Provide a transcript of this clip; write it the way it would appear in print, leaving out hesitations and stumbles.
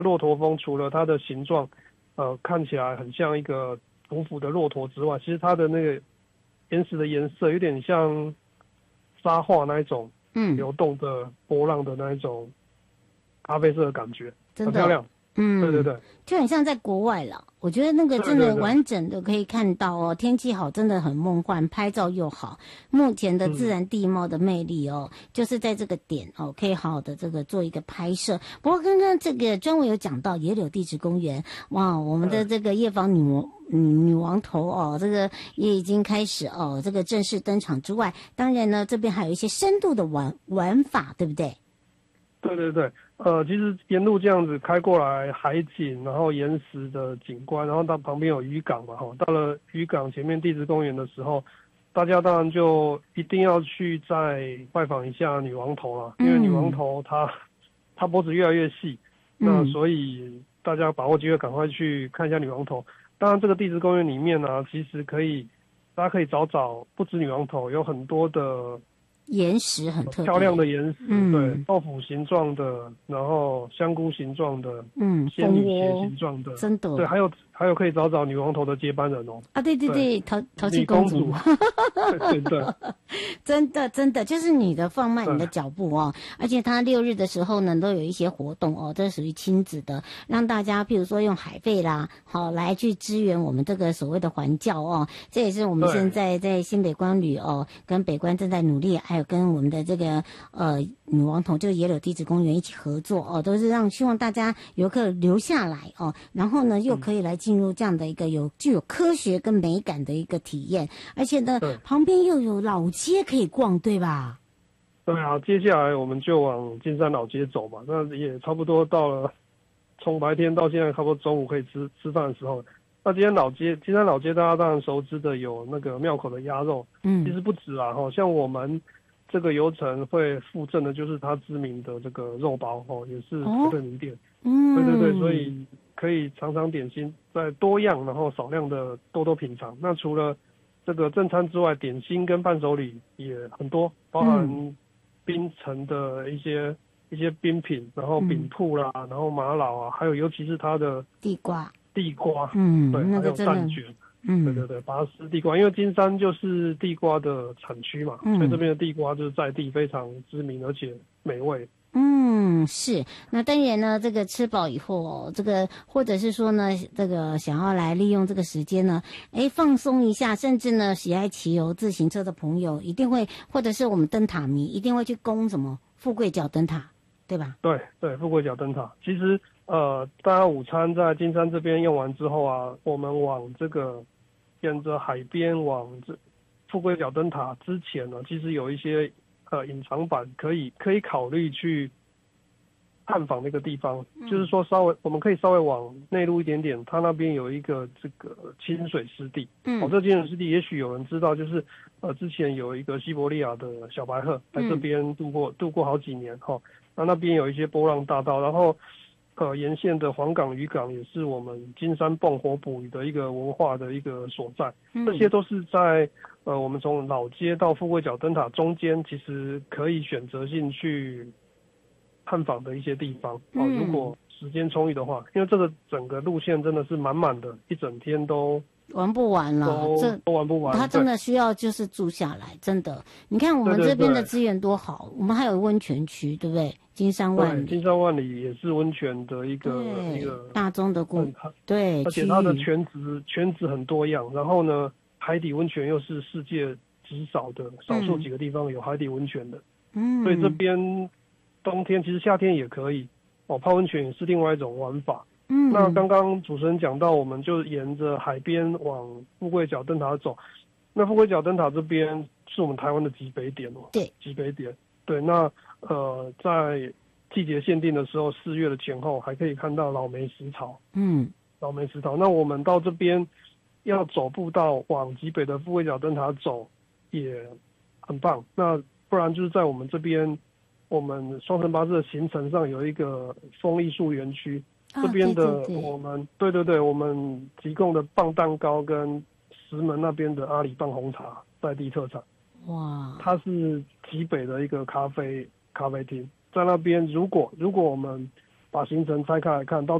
骆驼峰除了它的形状，看起来很像一个匍匐的骆驼之外，其实它的那个岩石的颜色有点像沙画那一种，流动的波浪的那一种咖啡色的感觉，很漂亮。对对对， 就很像在国外了。我觉得那个真的完整的可以看到哦，天气好真的很梦幻，拍照又好。目前的自然地貌的魅力哦，就是在这个点哦，可以好好的这个做一个拍摄。不过刚刚这个专委有讲到野柳地质公园，哇，我们的这个夜访女王头哦，这个也已经开始哦，这个正式登场之外，当然呢，这边还有一些深度的玩法，对不对？ 对对对，其实沿路这样子开过来，海景，然后岩石的景观，然后到旁边有渔港嘛，哈，到了渔港前面地质公园的时候，大家当然就一定要去再拜访一下女王头啦，因为女王头她脖子越来越细，那所以大家把握机会赶快去看一下女王头。当然，这个地质公园里面呢，其实大家可以找不止女王头，有很多的岩石很特别， 漂亮的岩石，对，豆腐形状的，然后香菇形状的，仙女鞋形状的， 真的， 对，还有可以找女王头的接班人哦。 啊，对对对，淘气公主， 对对， 真的就是你的放慢你的脚步哦，而且他6日的时候呢，都有一些活动哦，这是属于亲子的，让大家譬如说用海费啦，好来去支援我们这个所谓的环教哦，这也是我们现在在新北观旅哦，跟北观正在努力，还有跟我们的这个女王头，就是野柳地质公园一起合作哦，都是希望大家游客留下来哦，然后呢又可以来进入这样的一个具有科学跟美感的一个体验，而且呢旁边又有老街可以逛，对吧？ 对啊，接下来我们就往金山老街走嘛，那也差不多到了，从白天到现在差不多中午可以吃饭的时候。那金山老街大家当然熟知的有那个庙口的鸭肉，其实不止啊，像我们这个游程会附赠的就是它知名的这个肉包也是台北名店，对对对，所以可以尝尝点心，在多样然后少量的多品尝。那除了这个正餐之外，点心跟伴手礼也很多，包含冰城的一些冰品，然后饼铺啦，然后玛瑙啊，还有尤其是它的地瓜，对， 那个还有蛋卷，对对对，拔丝地瓜，因为金山就是地瓜的产区嘛，所以这边的地瓜就是在地非常知名，而且美味。 是。那当然呢，这个吃饱以后哦，这个或者是说呢，这个想要来利用这个时间呢，放松一下，甚至呢，喜爱骑游自行车的朋友一定会，或者是我们灯塔迷一定会去攻什么富贵角灯塔，对吧？ 对对，富贵角灯塔。其实大家午餐在金山这边用完之后啊，我们往这个沿着海边往这富贵角灯塔之前呢，其实有一些隐藏版可以考虑去探访那个地方，就是说我们可以稍微往内陆一点点，它那边有一个这个清水湿地。这个清水湿地也许有人知道，就是之前有一个西伯利亚的小白鹤在这边度过好几年那边有一些波浪大道，然后沿线的黄港渔港也是我们金山蹦火捕鱼的一个文化的一个所在，这些都是在我们从老街到富贵角灯塔中间，其实可以选择性去探访的一些地方如果时间充裕的话，因为这个整个路线真的是满满的，一整天都玩不完了， 都玩不完。 他真的需要就是住下来，真的。你看我们这边的资源多好，我们还有温泉区，对不对？金山万里也是温泉的一个大宗的对， 而且它的泉质很多样。然后呢，海底温泉又是世界极少数几个地方有海底温泉的。所以这边冬天其实夏天也可以泡温泉也是另外一种玩法。那刚刚主持人讲到，我们就沿着海边往富贵角灯塔走。那富贵角灯塔这边是我们台湾的极北点对， 极北点。对，那在季节限定的时候，4月的前后还可以看到老梅石槽。老梅石槽。那我们到这边要走步道往极北的富贵角灯塔走，也很棒。那不然就是在我们这边，我们双层巴士的行程上有一个风艺术园区。这边的我们对，我们提供的棒蛋糕跟石门那边的阿里棒红茶在地特产。 哇， 它是极北的一个咖啡厅，在那边如果我们把行程拆开来看，到